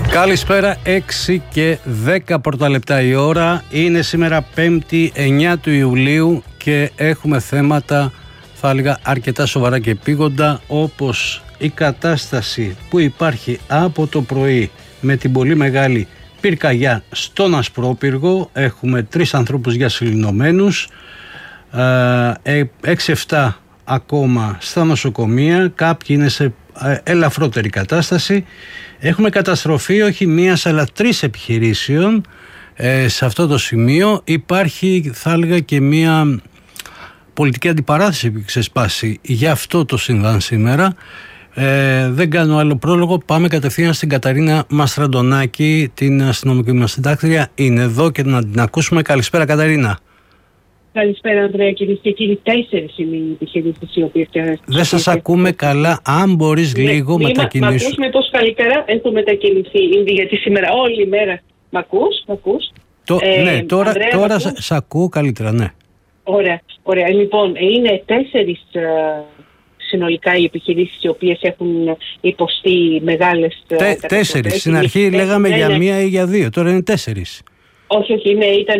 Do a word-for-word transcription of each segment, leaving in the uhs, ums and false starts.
Καλησπέρα, έξι και δέκα πρώτα λεπτά η ώρα. Είναι σήμερα πέμπτη εννιά του Ιουλίου και έχουμε θέματα, θα έλεγα, αρκετά σοβαρά και επίγοντα, όπως η κατάσταση που υπάρχει από το πρωί με την πολύ μεγάλη πυρκαγιά στον Ασπρόπυργο. Έχουμε τρεις ανθρώπους διασωληνωμένους, έξι εφτά ακόμα στα νοσοκομεία, κάποιοι είναι σε ελαφρότερη κατάσταση. Έχουμε καταστροφή όχι μίας αλλά τρεις επιχειρήσεων. Ε, σε αυτό το σημείο υπάρχει, θα έλεγα, και μία πολιτική αντιπαράθεση που ξεσπάσει. Γι' αυτό το συμβάν σήμερα. Ε, δεν κάνω άλλο πρόλογο, πάμε κατευθείαν στην Καταρίνα Μαστραντονάκη, την αστυνομική μας συντάκτρια. Είναι εδώ και να την ακούσουμε. Καλησπέρα, Καταρίνα. Καλησπέρα, Ανδρέα. Κυρίες και κύριοι, τέσσερις είναι οι επιχειρήσεις οι οποίες... Δεν σας ακούμε καλά. Αν μπορείς ναι, λίγο μετακινήσου. Μ' ακούς με τόσο καλύτερα? Έχω μετακινηθεί ήδη, γιατί σήμερα όλη η μέρα μ' ακούς, μ' ακούς. Το, ε, ναι, τώρα, Ανδρέα, τώρα σ' ακούω καλύτερα, ναι. Ωραία, ωραία. Λοιπόν, είναι τέσσερις uh, συνολικά οι επιχειρήσεις οι οποίες έχουν υποστεί μεγάλες... Τε, τέσσερις. Στην αρχή λέγαμε για είναι... μία ή για δύο. Τώρα είναι τέσσερις. Όχι, όχι. Είναι, ήταν...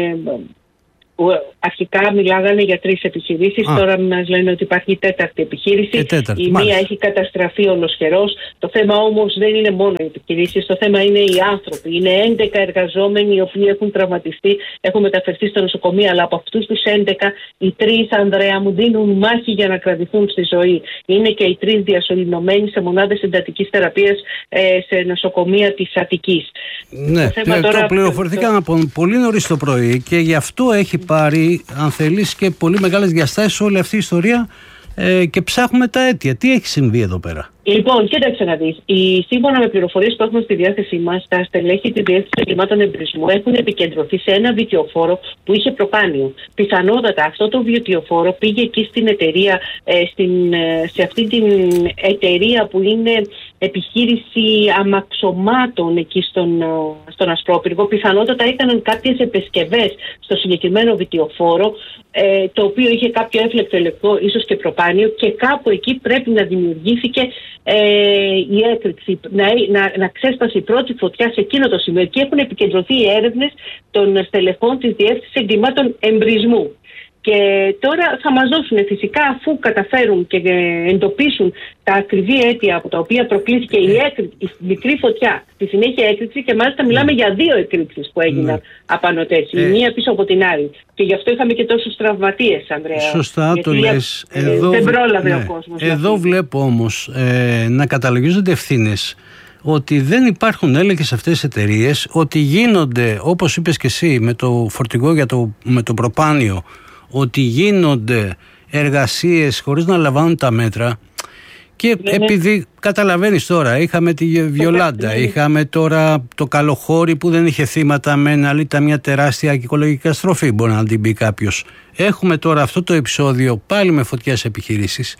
Αρχικά μιλάγανε για τρεις επιχειρήσεις, Α. τώρα μας λένε ότι υπάρχει τέταρτη επιχείρηση. Ε, τέταρτη, η μάλιστα. μία έχει καταστραφεί ολοσχερός. Το θέμα όμως δεν είναι μόνο οι επιχειρήσεις, το θέμα είναι οι άνθρωποι. Είναι έντεκα εργαζόμενοι οι οποίοι έχουν τραυματιστεί, έχουν μεταφερθεί στο νοσοκομείο, αλλά από αυτούς τους έντεκα οι τρεις, Ανδρέα μου, δίνουν μάχη για να κρατηθούν στη ζωή. Είναι και οι τρεις διασωληνωμένοι σε μονάδες εντατικής θεραπείας ε, σε νοσοκομεία της Αττικής. Ναι, το, το, τώρα... το πληροφορηθήκαμε από πολύ νωρίς το πρωί και γι' αυτό έχει πάρει, αν θέλεις, και πολύ μεγάλες διαστάσεις όλη αυτή η ιστορία ε, και ψάχνουμε τα αίτια. Τι έχει συμβεί εδώ πέρα? Λοιπόν, κοίταξε να δεις. Η, σύμφωνα με πληροφορίες που έχουμε στη διάθεσή μας, τα στελέχη της Διεύθυνσης Εγκλημάτων Εμπρισμού έχουν επικεντρωθεί σε ένα βιτιοφόρο που είχε προπάνιο. Πιθανότατα αυτό το βιτιοφόρο πήγε εκεί στην εταιρεία, ε, στην, ε, σε αυτή την εταιρεία που είναι επιχείρηση αμαξωμάτων εκεί στον, στον Ασπρόπυργο. Πιθανότατα έκαναν κάποιες επισκευές στο συγκεκριμένο βιτιοφόρο, ε, το οποίο είχε κάποιο έφλεκτο υλικό, ίσως και προπάνιο, και κάπου εκεί πρέπει να δημιουργήθηκε ε, η έκρηξη, να, να, να ξέσπασε η πρώτη φωτιά σε εκείνο το σημείο. Εκεί έχουν επικεντρωθεί οι έρευνες των στελεχών της Διεύθυνσης Εγκλημάτων Εμπρισμού. Και τώρα θα μας δώσουν, φυσικά, αφού καταφέρουν και εντοπίσουν τα ακριβή αίτια από τα οποία προκλήθηκε η, έκρη, η μικρή φωτιά, στη συνέχεια έκρηξη, και μάλιστα μιλάμε για δύο εκρήξεις που έγιναν απάνω τέσσερι, η μία πίσω από την άλλη. Και γι' αυτό είχαμε και τόσους τραυματίες, Ανδρέα. Σωστά, το λες. Ε, εδώ, δεν πρόλαβε ναι. ο κόσμος. Εδώ βλέπω όμως ε, να καταλογίζονται ευθύνες, ότι δεν υπάρχουν έλεγχοι σε αυτές τις εταιρείες, ότι γίνονται, όπως είπες και εσύ, με το φορτηγό για το, με το προπάνιο, ότι γίνονται εργασίες χωρίς να λαμβάνουν τα μέτρα. Και ναι, επειδή ναι. καταλαβαίνεις τώρα, είχαμε τη Βιολάντα, ναι. είχαμε τώρα το Καλοχώρι που δεν είχε θύματα, μεν, αλλά ήταν μια τεράστια οικολογική καταστροφή, μπορεί να την πει κάποιος. Έχουμε τώρα αυτό το επεισόδιο πάλι με φωτιές επιχειρήσεις.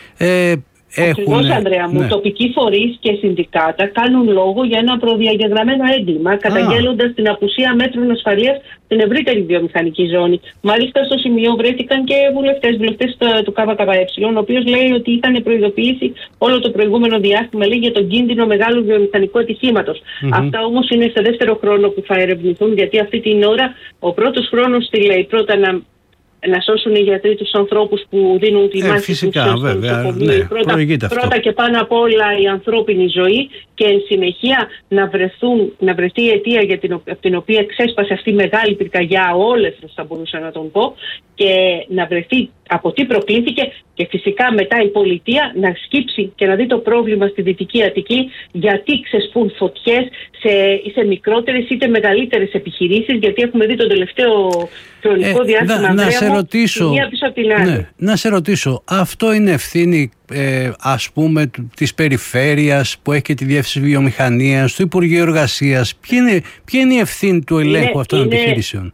Ε, Ακριβώς, Ανδρέα μου, ναι. τοπικοί φορείς και συνδικάτα κάνουν λόγο για ένα προδιαγεγραμμένο έγκλημα, καταγγέλλοντας την απουσία μέτρων ασφαλείας στην ευρύτερη βιομηχανική ζώνη. Μάλιστα, στο σημείο βρέθηκαν και βουλευτές, βουλευτές του ΚΚΕ, ο οποίος λέει ότι είχαν προειδοποιήσει όλο το προηγούμενο διάστημα, λέει, για τον κίνδυνο μεγάλου βιομηχανικού ατυχήματος. Mm-hmm. Αυτά όμως είναι σε δεύτερο χρόνο που θα ερευνηθούν, γιατί αυτή την ώρα ο πρώτος χρόνος, τι λέει, πρώτα να. να σώσουν οι γιατροί τους ανθρώπους που δίνουν τη ε, μάχη φυσικά, τους στο νοσοκομείο. Ναι, πρώτα, πρώτα και πάνω απ' όλα η ανθρώπινη ζωή, και εν συνεχεία να, βρεθούν, να βρεθεί η αιτία για την, την οποία ξέσπασε αυτή η μεγάλη πυρκαγιά, όλες θα μπορούσα να τον πω, και να βρεθεί από τι προκλήθηκε, και φυσικά μετά η πολιτεία να σκύψει και να δει το πρόβλημα στη Δυτική Αττική, γιατί ξεσπούν φωτιές σε, σε μικρότερες είτε μεγαλύτερες επιχειρήσεις, γιατί έχουμε δει το τελευταίο χρονικό ε, διάστημα, να, να σε μου, ρωτήσω, μία πίσω από την άλλη. Ναι, να σε ρωτήσω, αυτό είναι ευθύνη ε, ας πούμε της περιφέρειας που έχει και τη Διεύθυνση Βιομηχανίας, του Υπουργείου Εργασίας? Ποια είναι, ποια είναι η ευθύνη του ελέγχου είναι, αυτών των επιχειρήσεων?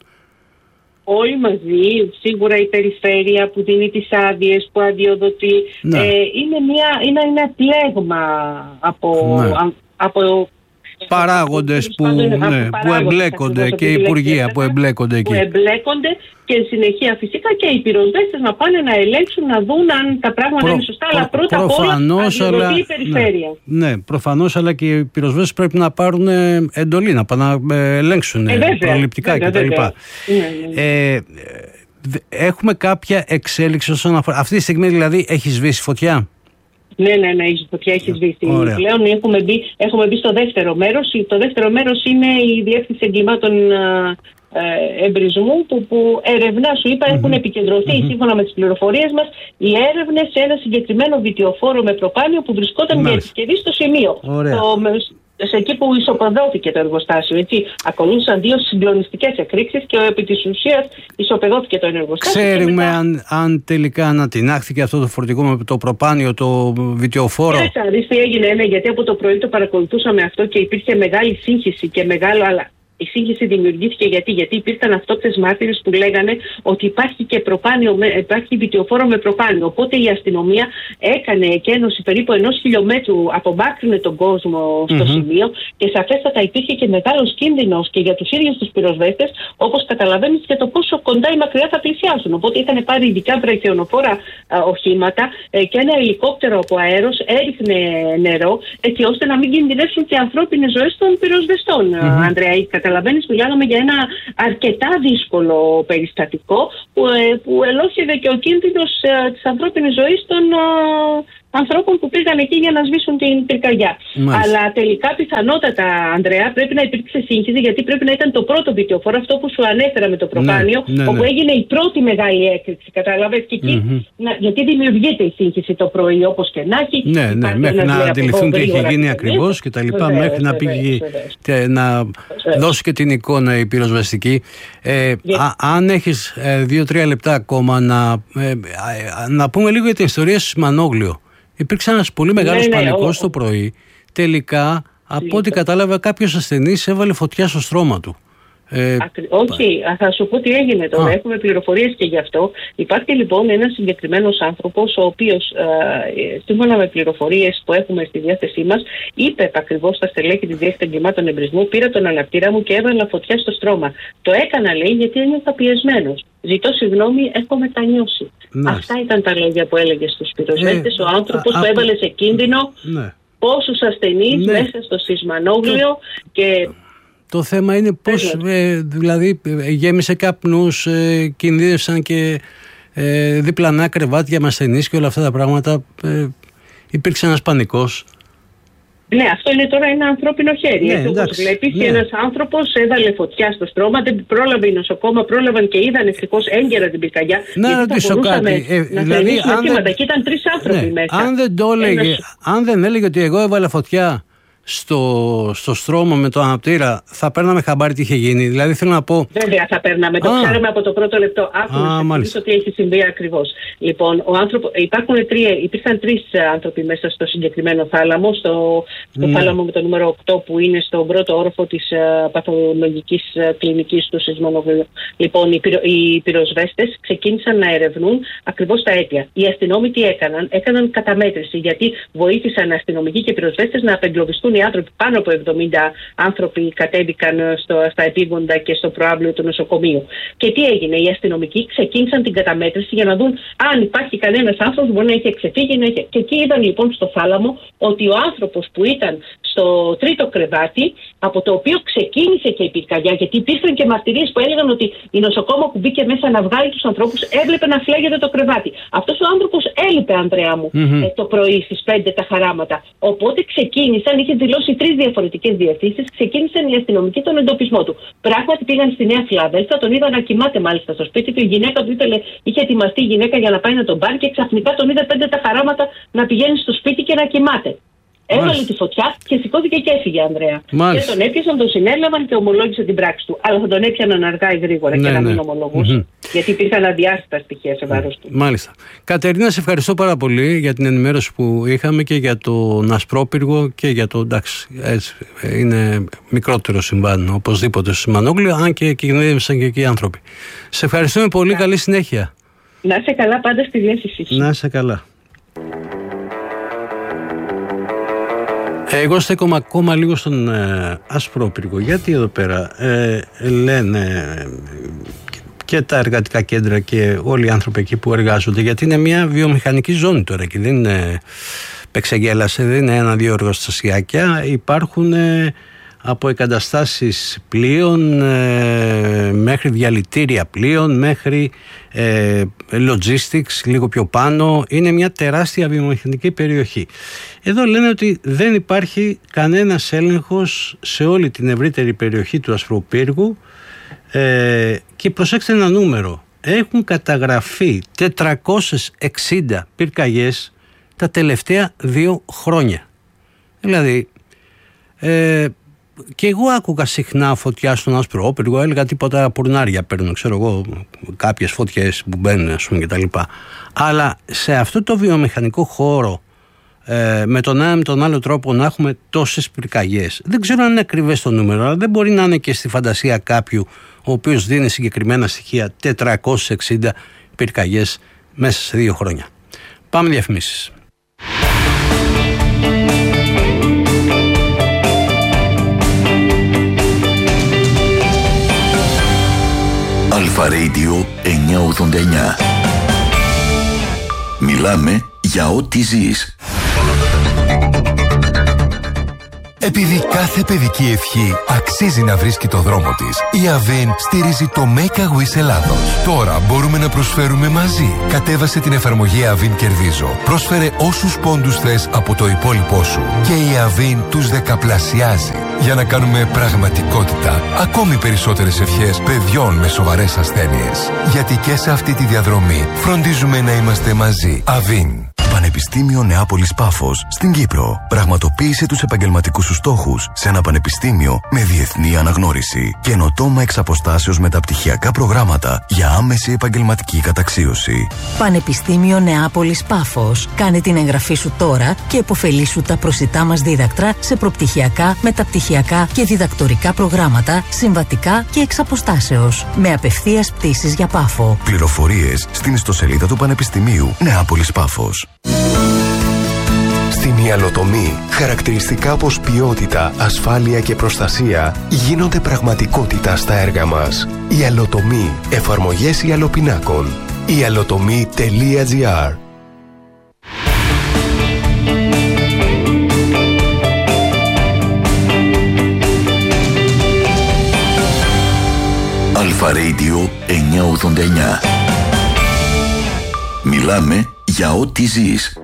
Όλοι μαζί, σίγουρα η περιφέρεια που δίνει τις άδειες, που αδειοδοτεί, ναι. ε, είναι, μια, είναι ένα πλέγμα από, ναι. α, από παράγοντες που, ναι, παράγοντες, που εμπλέκονται και υπουργεία που εμπλέκονται εκεί. Που εμπλέκονται και συνεχεία φυσικά και οι πυροσβέστες να πάνε να ελέγξουν, να δουν αν τα πράγματα Προ, είναι σωστά. Προ, αλλά πρώτα απ' όλα αντιδοτεί η περιφέρεια. Ναι, ναι, προφανώς, αλλά και οι πυροσβέστες πρέπει να πάρουν εντολή, να πάνε να ελέγξουν ε, προληπτικά κτλ. Ναι, ναι. ε, έχουμε κάποια εξέλιξη όσον αφορά. Αυτή τη στιγμή δηλαδή έχει σβήσει φωτιά. Ναι, ναι, ναι, η φωτιά έχει σβήσει. Πλέον έχουμε μπει, έχουμε μπει στο δεύτερο μέρος. Το δεύτερο μέρος είναι η Διεύθυνση Εγκλημάτων ε, Εμπρισμού που, που ερευνά, σου είπα, mm-hmm. έχουν επικεντρωθεί mm-hmm. σύμφωνα με τις πληροφορίες μας οι έρευνες σε ένα συγκεκριμένο βιτιοφόρο με προπάνιο που βρισκόταν για επισκευή στο σημείο. Το, σε εκεί που ισοπεδώθηκε το εργοστάσιο. Έτσι, ακολούθησαν δύο συγκλονιστικές εκρήξεις και επί της ουσίας ισοπεδώθηκε το εργοστάσιο. Ξέρουμε μετά... αν, αν τελικά ανατινάχθηκε αυτό το φορτηγό με το προπάνιο, το βιτιοφόρο. Κοίταξε, τι έγινε, ναι, γιατί από το πρωί το παρακολουθούσαμε αυτό και υπήρχε μεγάλη σύγχυση και μεγάλο. Αλλά η σύγχυση δημιουργήθηκε γιατί, γιατί υπήρχαν αυτόπτες μάρτυρες που λέγανε ότι υπάρχει και προπάνιο, υπάρχει βιτιοφόρο με προπάνιο. Οπότε η αστυνομία έκανε εκένωση περίπου ενός χιλιόμετρου, απομάκρυνε τον κόσμο στο mm-hmm. σημείο και σαφέστατα υπήρχε και μεγάλος κίνδυνος και για τους ίδιους τους πυροσβέστες, όπως καταλαβαίνεις, και το πόσο κοντά ή μακριά θα πλησιάσουν. Οπότε είχαν πάρει ειδικά βραχιονοφόρα οχήματα ε, και ένα ελικόπτερο από αέρος έριχνε νερό, έτσι ώστε να μην κινδυνεύσουν και ανθρώπινες ζωές των πυροσβεστών. Mm-hmm. Ανδρέα, καταλαβαίνεις, μιλάγαμε για ένα αρκετά δύσκολο περιστατικό που, ε, που ελόχευε και ο κίνδυνος ε, της ανθρώπινης ζωής των ε, ανθρώπων που πήγαν εκεί για να σβήσουν την πυρκαγιά. Μάλιστα. Αλλά τελικά πιθανότατα, Ανδρέα, πρέπει να υπήρξε σύγχυση, γιατί πρέπει να ήταν το πρώτο βιτιοφόρο, αυτό που σου ανέφερα με το προπάνιο, ναι, ναι, όπου ναι. έγινε η πρώτη μεγάλη έκρηξη. Καταλαβες, και εκεί, mm-hmm. να, γιατί δημιουργείται η σύγχυση το πρωί, όπως και να έχει. Ναι, ναι, μέχρι να αντιληφθούν τι έχει γίνει ακριβώς και τα λοιπά, βεβαίως, μέχρι να πήγε και να δώσει και την εικόνα η πυροσβεστική. Ε, yeah. α, αν έχεις ε, δύο-τρία λεπτά ακόμα να, ε, ε, να πούμε λίγο για την ιστορία στη Σιμανόγλιο. Υπήρξε ένας πολύ μεγάλος ναι, ναι, πανικός το πρωί. Τελικά, από ό,τι κατάλαβα, κάποιος ασθενής έβαλε φωτιά στο στρώμα του. Ε, Όχι, θα σου πω τι έγινε τώρα. Α. Έχουμε πληροφορίες και γι' αυτό. Υπάρχει λοιπόν ένας συγκεκριμένος άνθρωπος, ο οποίος, ε, σύμφωνα με πληροφορίες που έχουμε στη διάθεσή μας, είπε ακριβώς στα στελέχη της Διεύθυνσης Εγκλημάτων Εμπρισμού: πήρα τον αναπτήρα μου και έβαλα φωτιά στο στρώμα. Το έκανα, λέει, γιατί ένιωθα πιεσμένος. Ζητώ συγγνώμη, έχω μετανιώσει. Ναι. Αυτά ήταν τα λόγια που έλεγε στους πυροσβέστες. Ε, ο άνθρωπος το έβαλε σε κίνδυνο ναι. πόσους ασθενείς ναι. μέσα στο Σιμανόγλιο και. Το θέμα είναι πώς, ε, δηλαδή, γέμισε καπνούς, ε, κινδύνευσαν και ε, διπλανά κρεβάτια με ασθενείς και όλα αυτά τα πράγματα. Ε, υπήρξε ένας πανικός. Ναι, αυτό είναι τώρα ένα ανθρώπινο χέρι. Ναι, έτσι, όπως βλέπεις, ναι. ένας άνθρωπος έβαλε φωτιά στο στρώμα, δεν πρόλαβε η νοσοκόμα, πρόλαβαν και είδαν ευτυχώς έγκαιρα την πυρκαγιά. Να ρωτήσω κάτι. Ε, να δηλαδή, αν δεν... και ήταν τρεις άνθρωποι ναι, μέσα. Αν δεν, το έλεγε, ένας... αν δεν έλεγε ότι εγώ έβαλα φωτιά στο, στο στρώμα με το αναπτήρα, θα παίρναμε χαμπάρι τι είχε γίνει. Δηλαδή θέλω να πω. Βέβαια θα παίρναμε. Το ξέραμε από το πρώτο λεπτό. Άκουμε τι έχει συμβεί ακριβώς. Λοιπόν, ο άνθρωπο, υπάρχουν τρία, υπήρχαν τρεις άνθρωποι μέσα στο συγκεκριμένο θάλαμο, στο, στο mm. θάλαμο με το νούμερο οκτώ που είναι στον πρώτο όροφο της uh, παθολογικής uh, κλινικής του Σιμανογλίου. Λοιπόν, οι, πυρο, οι πυροσβέστες ξεκίνησαν να ερευνούν ακριβώς τα αίτια. Οι αστυνόμοι τι έκαναν? Έκαναν καταμέτρηση, γιατί βοήθησαν αστυνομικοί και πυροσβέστες να απεγκλωβιστούν οι άνθρωποι. Πάνω από εβδομήντα άνθρωποι κατέβηκαν στο, στα επίγοντα και στο προάβλιο του νοσοκομείου. Και τι έγινε? Οι αστυνομικοί ξεκίνησαν την καταμέτρηση για να δουν αν υπάρχει κανένας άνθρωπος που μπορεί να έχει εξεφύγει. Να έχει... Και εκεί είδαν λοιπόν στο θάλαμο ότι ο άνθρωπος που ήταν στο τρίτο κρεβάτι, από το οποίο ξεκίνησε και η πυρκαγιά, γιατί υπήρχαν και μαρτυρίες που έλεγαν ότι η νοσοκόμα που μπήκε μέσα να βγάλει τους ανθρώπους έβλεπε να φλέγεται το κρεβάτι. Αυτός ο άνθρωπος έλειπε, Ανδρέα μου, mm-hmm. ε, το πρωί στις πέντε τα χαράματα. Οπότε ξεκίνησαν, είχε δηλώσει τρεις διαφορετικές διευθύνσεις, ξεκίνησαν οι αστυνομικοί τον εντοπισμό του. Πράγματι πήγαν στη Νέα Φιλαδέλφια, τον είδαν να κοιμάται μάλιστα στο σπίτι του. Η γυναίκα του ήθελε, είχε ετοιμαστεί η γυναίκα για να πάει να τον πάρει και ξαφνικά τον είδε πέντε τα χαράματα να πηγαίνει στο σπίτι και να κοιμάται. Έβαλε τη φωτιά και σηκώθηκε και έφυγε, Ανδρέα. Μάλιστα. Και τον έπιασαν, τον συνέλαβαν και ομολόγησε την πράξη του. Αλλά θα τον έπιαναν αργά ή γρήγορα, ναι, και να μην ναι. ομολογούσε. Mm-hmm. Γιατί υπήρχαν αδιάστατα στοιχεία σε βάρος του. Μάλιστα. Κατερίνα, σε ευχαριστώ πάρα πολύ για την ενημέρωση που είχαμε και για τον Ασπρόπυργο και για το. Εντάξει, έτσι, είναι μικρότερο συμβάν οπωσδήποτε στο Σιμανόγλιο, αν και κινδύνευσαν και εκεί οι άνθρωποι. Σε ευχαριστούμε πολύ. Yeah. Καλή συνέχεια. Να είσαι καλά, πάντα στη διάθεσή σου. Να είσαι καλά. Εγώ στέκομαι ακόμα λίγο στον ε, Ασπρόπυργο, γιατί εδώ πέρα ε, λένε ε, και τα εργατικά κέντρα και όλοι οι άνθρωποι εκεί που εργάζονται, γιατί είναι μια βιομηχανική ζώνη τώρα και δεν είναι πεξεγέλασε, δεν είναι ένα-δύο εργοστασιάκια, υπάρχουν ε, από εγκαταστάσεις πλοίων ε, μέχρι διαλυτήρια πλοίων, μέχρι ε, logistics λίγο πιο πάνω. Είναι μια τεράστια βιομηχανική περιοχή. Εδώ λένε ότι δεν υπάρχει κανένας έλεγχος σε όλη την ευρύτερη περιοχή του Ασπροπύργου ε, και προσέξτε ένα νούμερο. Έχουν καταγραφεί τετρακόσιες εξήντα πυρκαγιές τα τελευταία δύο χρόνια. Δηλαδή ε, και εγώ άκουγα συχνά φωτιά στον Ασπρόπυργο, έλεγα τίποτα πουρνάρια παίρνω, ξέρω εγώ, κάποιες φωτιές που μπαίνουν, ας πούμε, κτλ. Αλλά σε αυτό το βιομηχανικό χώρο, ε, με τον ένα με τον άλλο τρόπο να έχουμε τόσες πυρκαγιές, δεν ξέρω αν είναι ακριβές το νούμερο, αλλά δεν μπορεί να είναι και στη φαντασία κάποιου ο οποίος δίνει συγκεκριμένα στοιχεία, τετρακόσιες εξήντα πυρκαγιές μέσα σε δύο χρόνια. Πάμε διαφημίσεις. Αλφα Radio εννιακόσια ογδόντα εννιά. Μιλάμε για ό,τι ζεις. Επειδή κάθε παιδική ευχή αξίζει να βρίσκει το δρόμο της, η Avin στηρίζει το Make a Wish Ελλάδος. Τώρα μπορούμε να προσφέρουμε μαζί. Κατέβασε την εφαρμογή Avin Κερδίζω. Πρόσφερε όσους πόντους θες από το υπόλοιπό σου και η Avin τους δεκαπλασιάζει για να κάνουμε πραγματικότητα ακόμη περισσότερες ευχές παιδιών με σοβαρές ασθένειες. Γιατί και σε αυτή τη διαδρομή φροντίζουμε να είμαστε μαζί. Avin. Πανεπιστήμιο Νεάπολης Πάφος στην Κύπρο. Πραγματοποίησε τους επαγγελματικούς σου στόχους σε ένα πανεπιστήμιο με διεθνή αναγνώριση. Καινοτόμα εξ αποστάσεως μεταπτυχιακά προγράμματα για άμεση επαγγελματική καταξίωση. Πανεπιστήμιο Νεάπολης Πάφος. Κάνε την εγγραφή σου τώρα και επωφελήσου τα προσιτά μας δίδακτρα σε προπτυχιακά, μεταπτυχιακά και διδακτορικά προγράμματα, συμβατικά και εξ αποστάσεως. Με απευθείας πτήσεις για Πάφο. Πληροφορίες στην ιστοσελίδα του Πανεπιστημίου Νεάπολης Πάφος. Στην ιαλοτομή, χαρακτηριστικά όπως ποιότητα, ασφάλεια και προστασία γίνονται πραγματικότητα στα έργα μας. Ιαλοτομή. Εφαρμογές ιαλοπινάκων. ιαλοτομή τελεία τζι άρ. Αλφα Radio εννιακόσια ογδόντα εννιά. Μιλάμε για ό,τι ζεις.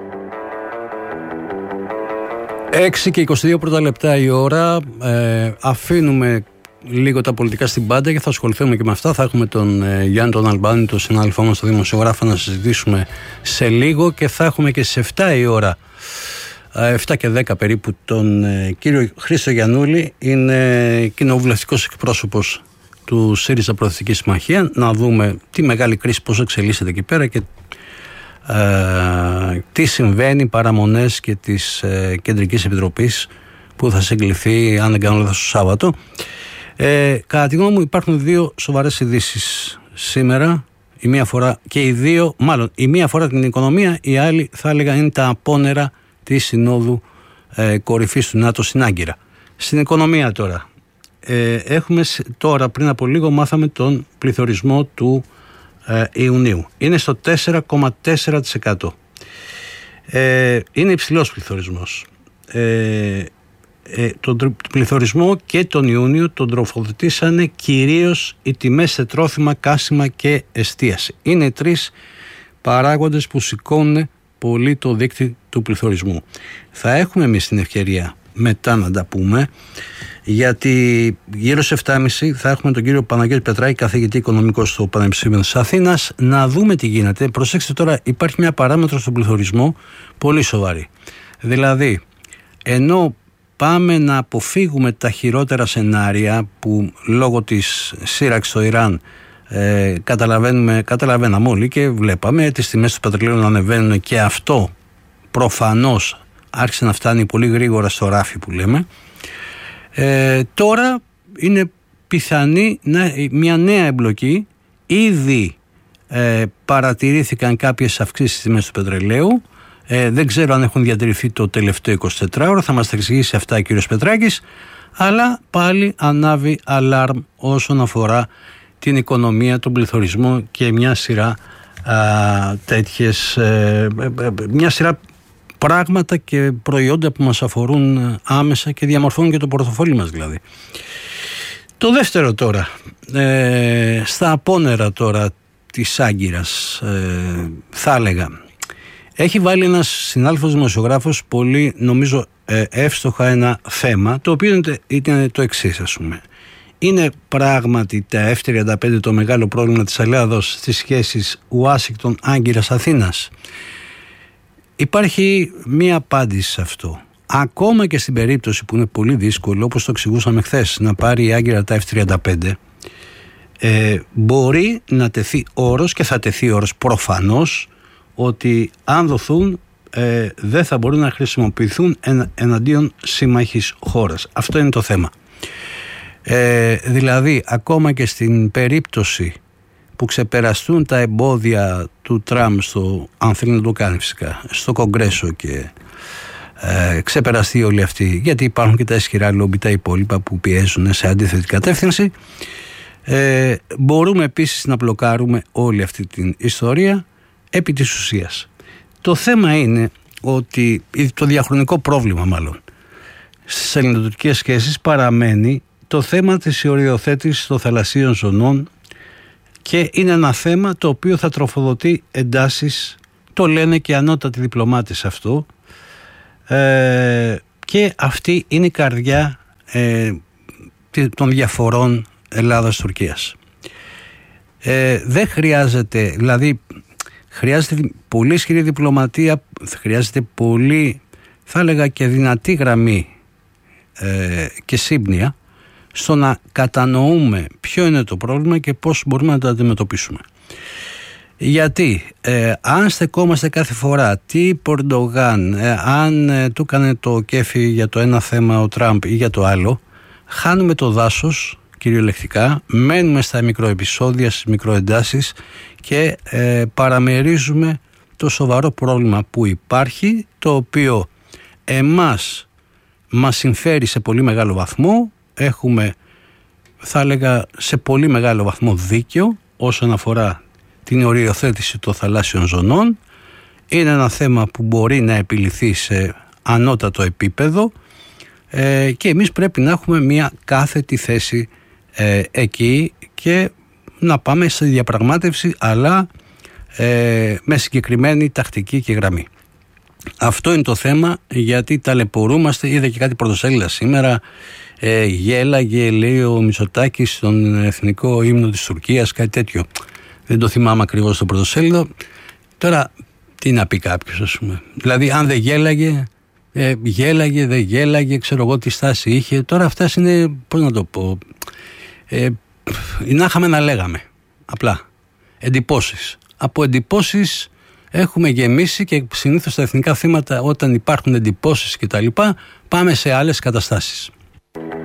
έξι και είκοσι δύο πρώτα λεπτά η ώρα. Ε, αφήνουμε λίγο τα πολιτικά στην πάντα και θα ασχοληθούμε και με αυτά. Θα έχουμε τον ε, Γιάννη τον Αλμπάνη, τον συνάδελφό μας, τον δημοσιογράφο, να συζητήσουμε σε λίγο και θα έχουμε και στις επτά η ώρα, ε, επτά και δέκα περίπου, τον ε, κύριο Χρήστο Γιαννούλη. Είναι κοινοβουλευτικός εκπρόσωπος του ΣΥΡΙΖΑ Προοδευτική Συμμαχία. Να δούμε τη μεγάλη κρίση πώς εξελίσσεται εκεί πέρα και Ε, τι συμβαίνει, παραμονές και της ε, Κεντρικής Επιτροπής που θα συγκληθεί, αν δεν κάνω λάθος, το Σάββατο. Ε, κατά τη γνώμη μου υπάρχουν δύο σοβαρές ειδήσεις σήμερα. Η μία φορά και οι δύο, μάλλον η μία φορά την οικονομία, η άλλη θα έλεγα είναι τα απόνερα της Συνόδου ε, Κορυφής του ΝΑΤΟ στην Άγκυρα. Στην οικονομία τώρα, ε, έχουμε τώρα πριν από λίγο μάθαμε τον πληθωρισμό του Ιουνίου. Είναι στο τέσσερα κόμμα τέσσερα τοις εκατό. Ε, είναι υψηλός πληθωρισμός. Ε, ε, τον πληθωρισμό και τον Ιούνιο τον τροφοδοτήσανε κυρίως οι τιμές σε τρόφιμα, καύσιμα και εστίαση. Είναι οι τρεις παράγοντες που σηκώνουν πολύ το δείκτη του πληθωρισμού. Θα έχουμε εμείς την ευκαιρία μετά να τα πούμε, γιατί γύρω σε επτά και μισή θα έχουμε τον κύριο Παναγιώτη Πετράκη, καθηγητή οικονομικό στο Πανεπιστήμιο της Αθήνας, να δούμε τι γίνεται. Προσέξτε τώρα, υπάρχει μια παράμετρο στον πληθωρισμό πολύ σοβαρή. Δηλαδή, ενώ πάμε να αποφύγουμε τα χειρότερα σενάρια που λόγω της σύραξης στο Ιράν ε, καταλαβαίνουμε, καταλαβαίναμε όλοι και βλέπαμε τις τιμές του πετρελαίου να ανεβαίνουν και αυτό προφανώς άρχισε να φτάνει πολύ γρήγορα στο ράφι που λέμε. Ε, τώρα είναι πιθανή να, μια νέα εμπλοκή. Ήδη ε, παρατηρήθηκαν κάποιες αυξήσεις στις τιμές του πετρελαίου. Ε, δεν ξέρω αν έχουν διατηρηθεί το τελευταίο εικοσιτετράωρο, θα μας τα εξηγήσει αυτά ο κύριος Πετράκης, αλλά πάλι ανάβει αλάρμ όσον αφορά την οικονομία, τον πληθωρισμό και μια σειρά α, τέτοιες, ε, ε, μια σειρά πράγματα και προϊόντα που μας αφορούν άμεσα και διαμορφώνουν και το πορτοφόλι μας δηλαδή. Το δεύτερο τώρα, ε, στα απόνερα τώρα της Άγκυρας, ε, θα έλεγα, έχει βάλει ένας συνάδελφος δημοσιογράφος πολύ, νομίζω, ε, εύστοχα ένα θέμα, το οποίο ήταν το εξής, ας πούμε. Είναι πράγματι τα εφ τριάντα πέντε το μεγάλο πρόβλημα της Ελλάδος στις σχέσεις Ουάσιγκτον-Άγκυρας-Αθήνας? Υπάρχει μία απάντηση σε αυτό. Ακόμα και στην περίπτωση που είναι πολύ δύσκολο, όπως το εξηγούσαμε χθες, να πάρει η Άγκυρα τα εφ τριάντα πέντε, ε, μπορεί να τεθεί όρος, και θα τεθεί όρος προφανώς, ότι αν δοθούν ε, δεν θα μπορούν να χρησιμοποιηθούν εν, εναντίον σύμμαχης χώρας. Αυτό είναι το θέμα. Ε, δηλαδή, ακόμα και στην περίπτωση που ξεπεραστούν τα εμπόδια του Τραμπ, στο, αν θέλει να το κάνει φυσικά, στο Κογκρέσο, και ε, ξεπεραστεί όλη αυτή, γιατί υπάρχουν και τα ισχυρά λόμπι τα υπόλοιπα που πιέζουν σε αντίθετη κατεύθυνση, ε, μπορούμε επίσης να μπλοκάρουμε όλη αυτή την ιστορία επί της ουσίας. Το θέμα είναι ότι το διαχρονικό πρόβλημα μάλλον στις ελληνοτουρκικές σχέσεις παραμένει το θέμα της οριοθέτησης των θαλασσίων ζωνών, και είναι ένα θέμα το οποίο θα τροφοδοτεί εντάσεις, το λένε και ανώτατοι διπλωμάτες αυτό, ε, και αυτή είναι η καρδιά ε, των διαφορών Ελλάδας-Τουρκίας. Ε, δεν χρειάζεται, δηλαδή χρειάζεται πολύ ισχυρή διπλωματία, χρειάζεται πολύ, θα έλεγα, και δυνατή γραμμή ε, και σύμπνοια στο να κατανοούμε ποιο είναι το πρόβλημα και πώς μπορούμε να το αντιμετωπίσουμε. Γιατί ε, αν στεκόμαστε κάθε φορά τι Πορντογάν, ε, αν ε, του έκανε το κέφι για το ένα θέμα ο Τραμπ ή για το άλλο, χάνουμε το δάσος κυριολεκτικά, μένουμε στα μικροεπισόδια, στις μικροεντάσεις και ε, παραμερίζουμε το σοβαρό πρόβλημα που υπάρχει, το οποίο εμάς μας συμφέρει σε πολύ μεγάλο βαθμό. Έχουμε, θα έλεγα, σε πολύ μεγάλο βαθμό δίκιο όσον αφορά την οριοθέτηση των θαλάσσιων ζωνών. Είναι ένα θέμα που μπορεί να επιληθεί σε ανώτατο επίπεδο ε, και εμείς πρέπει να έχουμε μια κάθετη θέση ε, εκεί και να πάμε σε διαπραγμάτευση, αλλά ε, με συγκεκριμένη τακτική και γραμμή. Αυτό είναι το θέμα, γιατί ταλαιπωρούμαστε. Είδα και κάτι πρωτοσέλιδα σήμερα, ε, γέλαγε, λέει ο Μητσοτάκης, στον εθνικό ύμνο της Τουρκίας, κάτι τέτοιο. Δεν το θυμάμαι ακριβώς το πρωτοσέλιδο. Τώρα τι να πει κάποιος, ας πούμε. Δηλαδή αν δεν γέλαγε, ε, γέλαγε, δεν γέλαγε, ξέρω εγώ τι στάση είχε. Τώρα αυτά είναι, πώς να το πω, ε, να είχαμε να λέγαμε. Απλά εντυπώσεις. Από εντυπώσεις έχουμε γεμίσει, και συνήθως στα εθνικά θύματα, όταν υπάρχουν εντυπώσεις κτλ, πάμε σε άλλες καταστάσεις.